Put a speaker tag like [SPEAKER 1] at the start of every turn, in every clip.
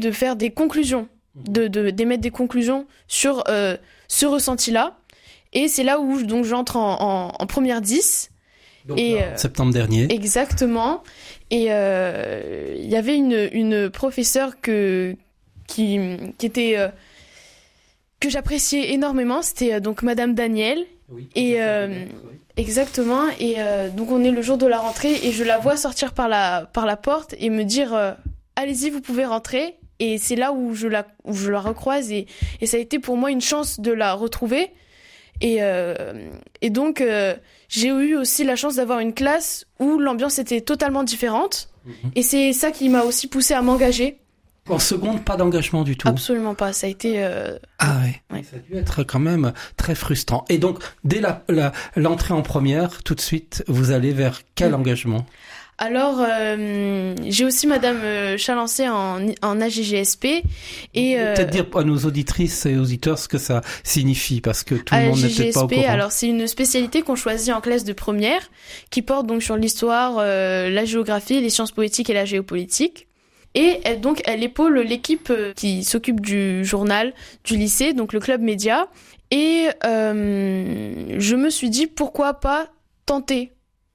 [SPEAKER 1] de faire des conclusions, d'émettre des conclusions sur ce ressenti-là. Et c'est là où donc j'entre en première 10.
[SPEAKER 2] Donc, septembre dernier.
[SPEAKER 1] Exactement. Et il y avait une professeure qui était que j'appréciais énormément. C'était donc Madame Daniel.
[SPEAKER 2] Oui,
[SPEAKER 1] et exactement. Et donc on est le jour de la rentrée et je la vois sortir par la porte et me dire allez-y, vous pouvez rentrer. Et c'est là où je la recroise et ça a été pour moi une chance de la retrouver. Et donc j'ai eu aussi la chance d'avoir une classe où l'ambiance était totalement différente. Et c'est ça qui m'a aussi poussée à m'engager.
[SPEAKER 2] En seconde, pas d'engagement du tout.
[SPEAKER 1] Absolument pas, ça a été...
[SPEAKER 2] Ah ouais. Ça a dû être quand même très frustrant. Et donc, dès l'entrée en première, tout de suite, vous allez vers quel engagement ?
[SPEAKER 1] Alors, j'ai aussi Madame Chalancé en AGGSP. Et
[SPEAKER 2] peut-être dire à nos auditrices et auditeurs ce que ça signifie, parce que tout le monde n'est peut-être pas au courant.
[SPEAKER 1] Alors, c'est une spécialité qu'on choisit en classe de première, qui porte donc sur l'histoire, la géographie, les sciences poétiques et la géopolitique. Et elle épaule l'équipe qui s'occupe du journal du lycée, donc le club média. Et je me suis dit pourquoi pas tenter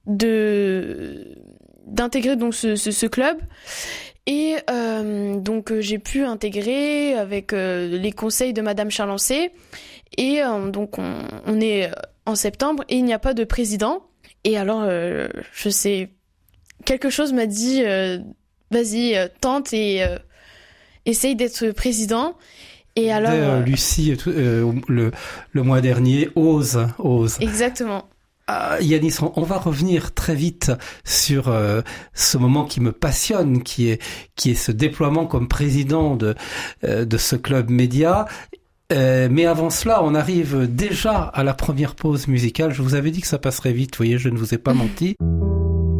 [SPEAKER 1] d'intégrer donc ce club. Et donc j'ai pu intégrer avec les conseils de Madame Chalancé. Et donc on est en septembre et il n'y a pas de président. Et alors je sais, quelque chose m'a dit vas-y, tente et essaye d'être président. Et alors
[SPEAKER 2] Lucie le mois dernier, ose.
[SPEAKER 1] Exactement.
[SPEAKER 2] Yanis, on va revenir très vite sur ce moment qui me passionne, qui est ce déploiement comme président de ce club média. Mais avant cela, on arrive déjà à la première pause musicale. Je vous avais dit que ça passerait vite, vous voyez, je ne vous ai pas menti.